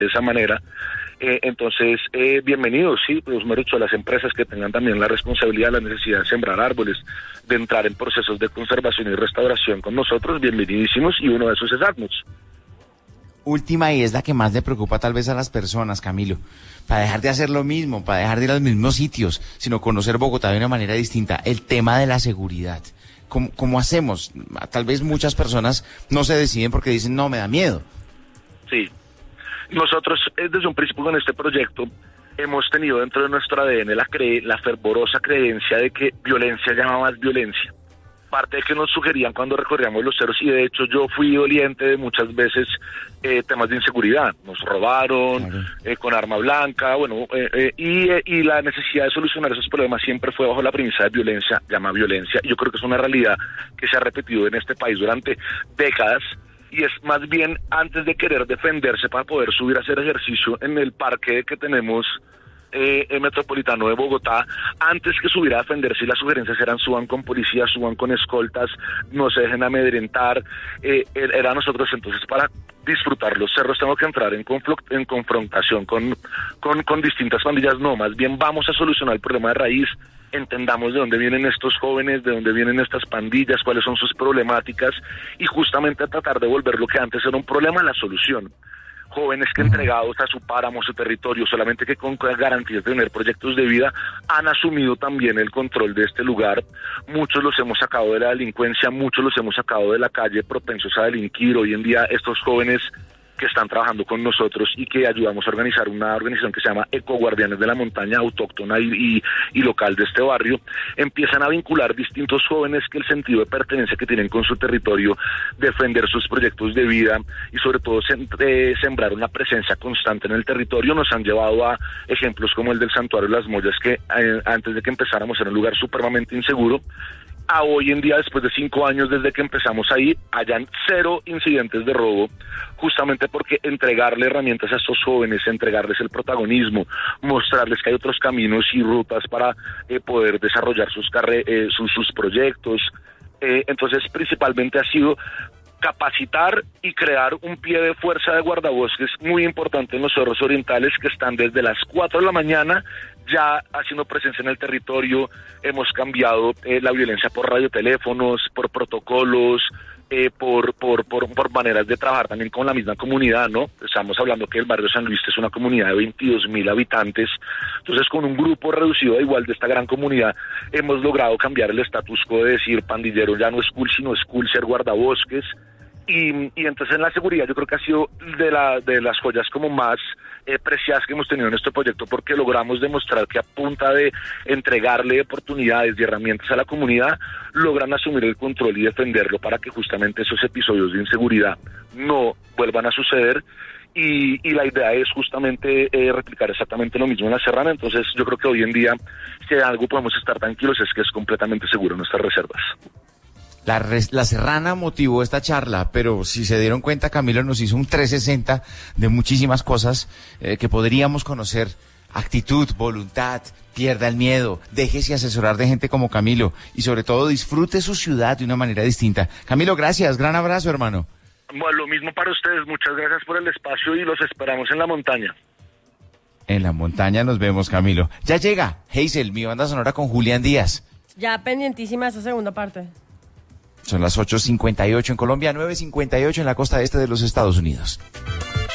de esa manera. Entonces, bienvenidos, sí, pues me he dicho a las empresas que tengan también la responsabilidad, la necesidad de sembrar árboles, de entrar en procesos de conservación y restauración con nosotros, bienvenidísimos, y uno de esos es Atmos. Última, y es la que más le preocupa tal vez a las personas, Camilo, para dejar de hacer lo mismo, para dejar de ir a los mismos sitios, sino conocer Bogotá de una manera distinta, el tema de la seguridad. ¿Cómo hacemos? Tal vez muchas personas no se deciden porque dicen, no, me da miedo. Sí. Nosotros, desde un principio con este proyecto, hemos tenido dentro de nuestro ADN la fervorosa creencia de que violencia llama más violencia. Parte de que nos sugerían cuando recorríamos los cerros, y de hecho yo fui doliente de muchas veces temas de inseguridad. Nos robaron, claro, con arma blanca, y la necesidad de solucionar esos problemas siempre fue bajo la premisa de violencia llama violencia. Y yo creo que es una realidad que se ha repetido en este país durante décadas. Y es más bien antes de querer defenderse para poder subir a hacer ejercicio en el parque que tenemos metropolitano de Bogotá, antes que subir a defenderse, y las sugerencias eran suban con policías, suban con escoltas, no se dejen amedrentar, era nosotros entonces para disfrutar los cerros tengo que entrar en confrontación con distintas pandillas, no, más bien vamos a solucionar el problema de raíz, entendamos de dónde vienen estos jóvenes, de dónde vienen estas pandillas, cuáles son sus problemáticas, y justamente a tratar de volver lo que antes era un problema a la solución. Jóvenes que entregados a su páramo, su territorio, solamente que con garantías de tener proyectos de vida, han asumido también el control de este lugar. Muchos los hemos sacado de la delincuencia, muchos los hemos sacado de la calle, propensos a delinquir. Hoy en día estos jóvenes que están trabajando con nosotros y que ayudamos a organizar una organización que se llama Ecoguardianes de la Montaña, autóctona y local de este barrio, empiezan a vincular distintos jóvenes que el sentido de pertenencia que tienen con su territorio, defender sus proyectos de vida y sobre todo sembrar una presencia constante en el territorio, nos han llevado a ejemplos como el del Santuario de las Mollas, que antes de que empezáramos era un lugar supremamente inseguro, a hoy en día, después de 5 años desde que empezamos ahí, hayan 0 incidentes de robo, justamente porque entregarle herramientas a estos jóvenes, entregarles el protagonismo, mostrarles que hay otros caminos y rutas para poder desarrollar sus proyectos. Entonces, principalmente ha sido capacitar y crear un pie de fuerza de guardabosques muy importante en los cerros orientales, que están desde las 4 de la mañana ya haciendo presencia en el territorio. Hemos cambiado la violencia por radioteléfonos, por protocolos, por maneras de trabajar también con la misma comunidad, ¿no? Estamos hablando que el barrio San Luis es una comunidad de 22.000 habitantes, entonces con un grupo reducido igual de esta gran comunidad hemos logrado cambiar el status quo de decir pandillero ya no es cool, sino es cool ser guardabosques. Y entonces en la seguridad yo creo que ha sido de las joyas como más preciadas que hemos tenido en este proyecto, porque logramos demostrar que a punta de entregarle oportunidades y herramientas a la comunidad, logran asumir el control y defenderlo para que justamente esos episodios de inseguridad no vuelvan a suceder. Y la idea es justamente replicar exactamente lo mismo en la Serrana. Entonces yo creo que hoy en día, si hay algo podemos estar tranquilos, es que es completamente seguro nuestras reservas. La Serrana motivó esta charla, pero si se dieron cuenta, Camilo nos hizo un 360 de muchísimas cosas que podríamos conocer. Actitud, voluntad, pierda el miedo, déjese asesorar de gente como Camilo y sobre todo disfrute su ciudad de una manera distinta. Camilo, gracias, gran abrazo, hermano. Bueno, lo mismo para ustedes, muchas gracias por el espacio y los esperamos en la montaña. En la montaña nos vemos, Camilo. Ya llega Hazel, mi banda sonora con Julián Díaz. Ya pendientísima esa segunda parte. Son las 8:58 en Colombia, 9:58 en la costa este de los Estados Unidos.